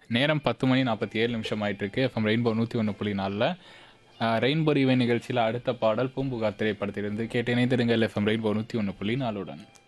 நேரம் 10:47 ஆயிட்டிருக்கு. FM rainbow 101.4ல rainbow revive நிகழ்ச்சியில் அடுத்த பாடல் பூம்புகார் திரைப்படத்திலிருந்து கேட்டு இணைந்திருங்கள். FM rainbow 101.4உடன்.